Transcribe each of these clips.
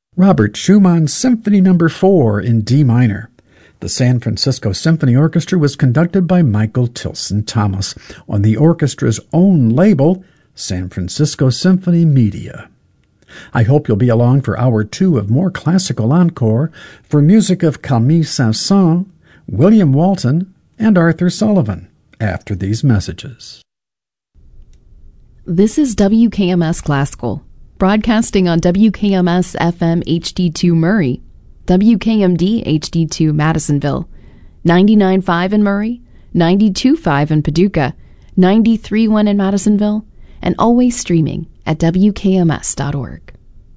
Robert Schumann's Symphony No. 4 in D minor. The San Francisco Symphony Orchestra was conducted by Michael Tilson Thomas on the orchestra's own label, San Francisco Symphony Media. I hope you'll be along for Hour 2 of more classical encore for music of Camille Saint-Saëns, William Walton, and Arthur Sullivan after these messages. This is WKMS Classical, broadcasting on WKMS FM HD2 Murray, WKMD HD2 Madisonville, 99.5 in Murray, 92.5 in Paducah, 93.1 in Madisonville, and always streaming at WKMS.org.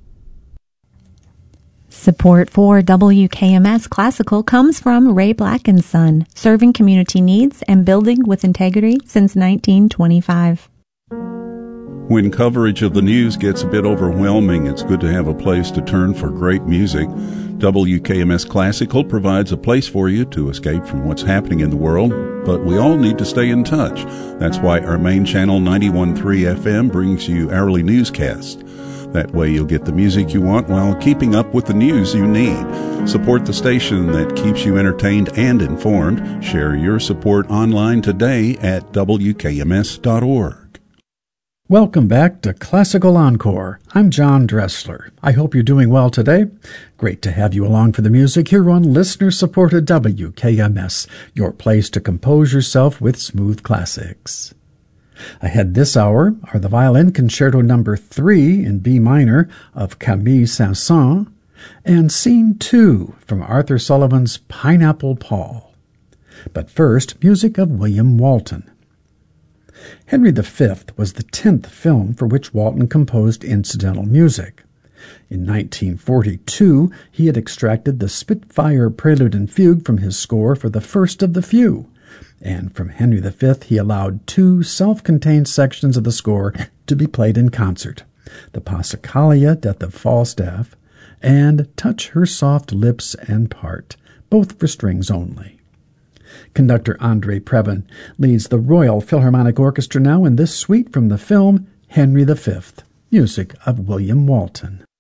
Support for WKMS Classical comes from Ray Black & Son, serving community needs and building with integrity since 1925. When coverage of the news gets a bit overwhelming, it's good to have a place to turn for great music. WKMS Classical provides a place for you to escape from what's happening in the world, but we all need to stay in touch. That's why our main channel, 91.3 FM, brings you hourly newscasts. That way you'll get the music you want while keeping up with the news you need. Support the station that keeps you entertained and informed. Share your support online today at WKMS.org. Welcome back to Classical Encore. I'm John Dressler. I hope you're doing well today. Great to have you along for the music here on listener-supported WKMS, your place to compose yourself with smooth classics. Ahead this hour are the Violin Concerto No. 3 in B minor of Camille Saint-Saëns and Scene 2 from Arthur Sullivan's Pineapple Paul. But first, music of William Walton. Henry V was the 10th film for which Walton composed incidental music. In 1942, he had extracted the Spitfire Prelude and Fugue from his score for the first of the few, and from Henry V he allowed 2 self-contained sections of the score to be played in concert, the Passacaglia, Death of Falstaff, and Touch Her Soft Lips and Part, both for strings only. Conductor André Previn leads the Royal Philharmonic Orchestra now in this suite from the film Henry V, music of William Walton.